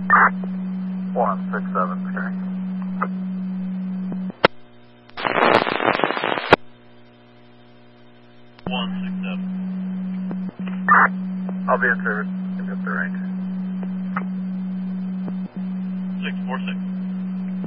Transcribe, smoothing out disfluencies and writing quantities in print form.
167, okay. I'll be in service. Give us the range. 646.